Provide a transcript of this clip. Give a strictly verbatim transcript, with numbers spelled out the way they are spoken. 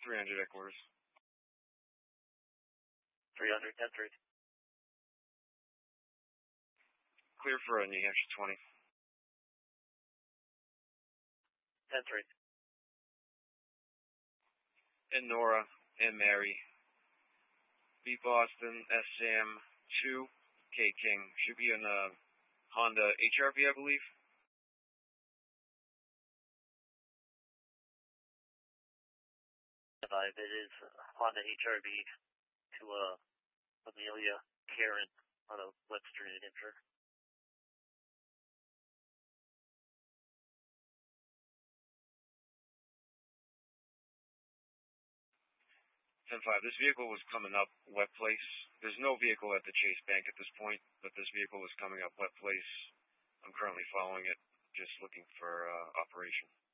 three hundred at quarters. three hundred, ten three. Clear for a New Hampshire twenty. ten three. And Nora and Mary. B Boston, S Sam two, K King. Should be in a Honda H R V, I believe. Five. It is Honda H R V to uh, Amelia Karen on a Webster, New Hampshire. ten five. This vehicle was coming up Wet Place. There's no vehicle at the Chase Bank at this point, but this vehicle was coming up Wet Place. I'm currently following it, just looking for uh, operation.